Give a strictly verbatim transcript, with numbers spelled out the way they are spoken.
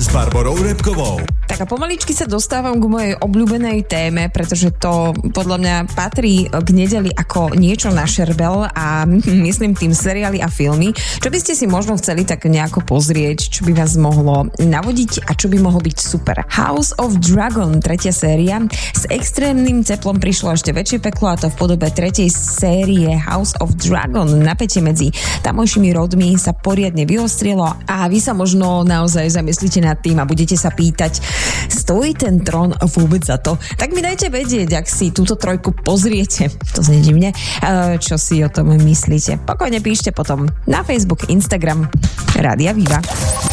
Barborou Repkovou. Tak a pomaličky sa dostávam k mojej obľúbenej téme, pretože to podľa mňa patrí k nedeli ako niečo na šerbel a myslím tým seriály a filmy, čo by ste si možno chceli tak nejako pozrieť, čo by vás mohlo navodiť a čo by mohlo byť super. House of Dragon, tretia séria. S extrémnym teplom prišlo ešte väčšie peklo a to v podobe tretej série House of Dragon. Napätie medzi tamojšími rodmi sa poriadne vyostrilo a vy sa možno naozaj zamyslíte nad tým a budete sa pýtať, stojí ten trón vôbec za to? Tak mi dajte vedieť, ak si túto trojku pozriete, to znie divne, čo si o tom myslíte. Pokojne píšte potom na Facebook, Instagram Rádia Viva.